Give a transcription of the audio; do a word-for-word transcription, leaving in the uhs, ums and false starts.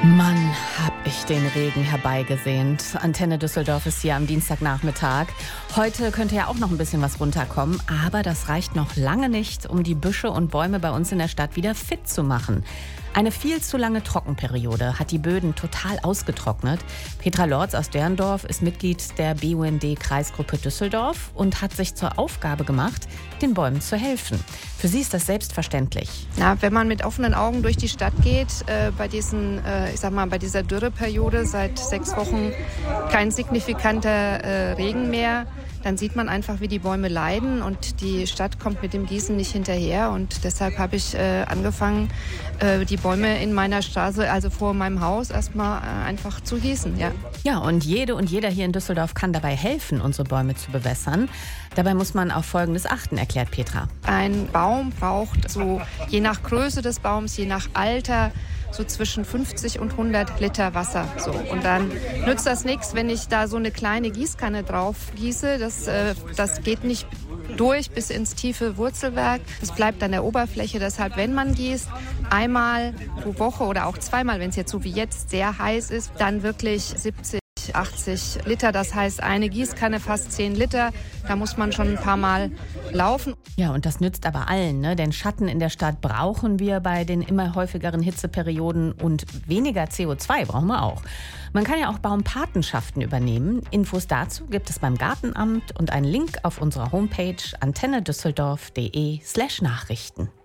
Mann, hab ich den Regen herbeigesehnt. Antenne Düsseldorf ist hier am Dienstagnachmittag. Heute könnte ja auch noch ein bisschen was runterkommen, aber das reicht noch lange nicht, um die Büsche und Bäume bei uns in der Stadt wieder fit zu machen. Eine viel zu lange Trockenperiode hat die Böden total ausgetrocknet. Petra Lorz aus Derndorf ist Mitglied der B U N D-Kreisgruppe Düsseldorf und hat sich zur Aufgabe gemacht, den Bäumen zu helfen. Für sie ist das selbstverständlich. Na, wenn man mit offenen Augen durch die Stadt geht, äh, bei diesen, äh, ich sag mal, bei dieser Dürreperiode seit sechs Wochen kein signifikanter äh, Regen mehr, dann sieht man einfach, wie die Bäume leiden und die Stadt kommt mit dem Gießen nicht hinterher. Und deshalb habe ich äh, angefangen, äh, die Bäume in meiner Straße, also vor meinem Haus, erstmal äh, einfach zu gießen. Ja. Ja, und jede und jeder hier in Düsseldorf kann dabei helfen, unsere Bäume zu bewässern. Dabei muss man auf Folgendes achten, erklärt Petra. Ein Baum braucht so je nach Größe des Baums, je nach Alter, so zwischen fünfzig und hundert Liter Wasser. So. Und dann nützt das nichts, wenn ich da so eine kleine Gießkanne drauf gieße. Das, äh, das geht nicht durch bis ins tiefe Wurzelwerk. Das bleibt an der Oberfläche. Deshalb, wenn man gießt, einmal pro Woche oder auch zweimal, wenn es jetzt so wie jetzt sehr heiß ist, dann wirklich siebzig, achtzig Liter. Das heißt, eine Gießkanne fast zehn Liter. Da muss man schon ein paar Mal laufen. Ja, und das nützt aber allen, ne? Denn Schatten in der Stadt brauchen wir bei den immer häufigeren Hitzeperioden und weniger C O zwei brauchen wir auch. Man kann ja auch Baumpatenschaften übernehmen. Infos dazu gibt es beim Gartenamt und einen Link auf unserer Homepage antennedüsseldorf punkt de slash Nachrichten.